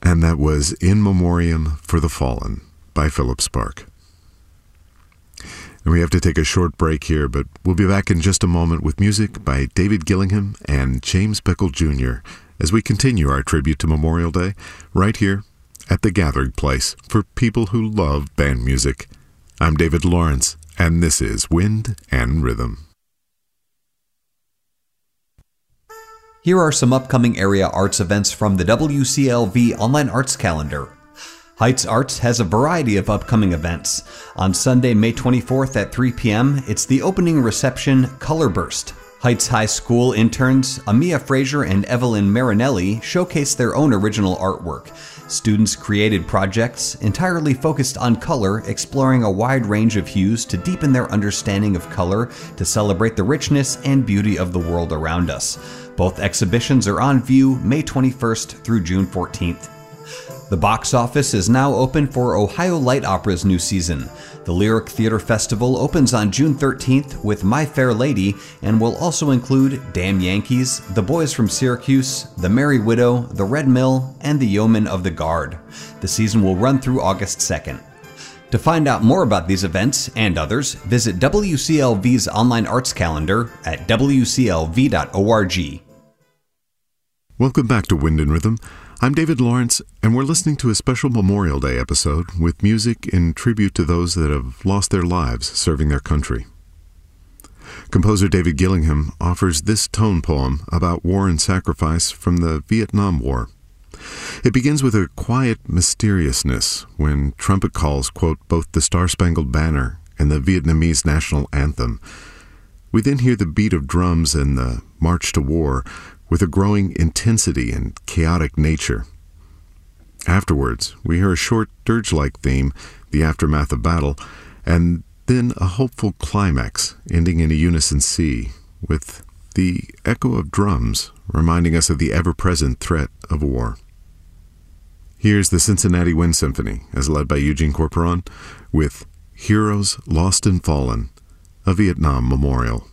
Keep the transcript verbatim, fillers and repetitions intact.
And that was In Memoriam for the Fallen by Philip Spark. And we have to take a short break here, but we'll be back in just a moment with music by David Gillingham and James Bickle Junior as we continue our tribute to Memorial Day right here at the gathering place for people who love band music. I'm David Lawrence, and this is Wind and Rhythm. Here are some upcoming area arts events from the W C L V Online Arts Calendar. Heights Arts has a variety of upcoming events. On Sunday, May twenty-fourth at three p.m., it's the opening reception Color Burst. Heights High School interns Amia Frazier and Evelyn Marinelli showcase their own original artwork. Students created projects entirely focused on color, exploring a wide range of hues to deepen their understanding of color, to celebrate the richness and beauty of the world around us. Both exhibitions are on view May twenty-first through June fourteenth. The box office is now open for Ohio Light Opera's new season. The Lyric Theater Festival opens on June thirteenth with My Fair Lady and will also include Damn Yankees, The Boys from Syracuse, The Merry Widow, The Red Mill, and The Yeomen of the Guard. The season will run through August second. To find out more about these events and others, visit W C L V's online arts calendar at w c l v dot org. Welcome back to Wind and Rhythm. I'm David Lawrence, and we're listening to a special Memorial Day episode with music in tribute to those that have lost their lives serving their country. Composer David Gillingham offers this tone poem about war and sacrifice from the Vietnam War. It begins with a quiet mysteriousness when trumpet calls quote both the Star-Spangled Banner and the Vietnamese national anthem. We then hear the beat of drums and the march to war, with a growing intensity and chaotic nature. Afterwards, we hear a short dirge-like theme, the aftermath of battle, and then a hopeful climax ending in a unison C, with the echo of drums reminding us of the ever-present threat of war. Here's the Cincinnati Wind Symphony, as led by Eugene Corporon, with Heroes Lost and Fallen, a Vietnam Memorial.